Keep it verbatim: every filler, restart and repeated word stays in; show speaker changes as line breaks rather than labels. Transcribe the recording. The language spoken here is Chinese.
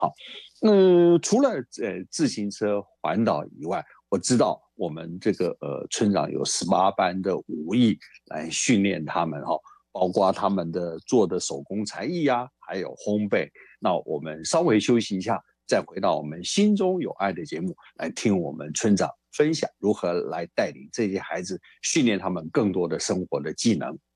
好，嗯，除了呃自行车环岛以外，我知道我们这个呃村长有十八班的武艺来训练他们哈、哦，包括他们的做的手工才艺呀、啊，还有烘焙。那我们稍微休息一下，再回到我们心中有爱的节目，来听我们村长分享如何来带领这些孩子，训练他们更多的生活的技能。